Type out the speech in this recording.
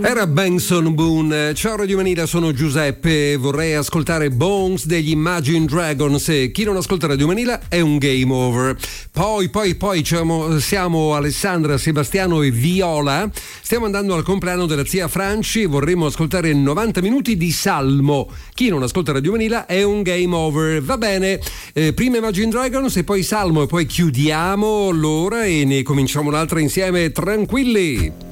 Era Benson Boone. Ciao Radio Manila, sono Giuseppe. Vorrei ascoltare Bones degli Imagine Dragons. E chi non ascolta Radio Manila è un game over. Poi siamo Alessandra, Sebastiano e Viola. Stiamo andando al compleanno della zia Franci e vorremmo ascoltare 90 minuti di Salmo. Chi non ascolta Radio Manila è un game over. Va bene, prima Imagine Dragons e poi Salmo e poi chiudiamo l'ora e ne cominciamo un'altra insieme, tranquilli.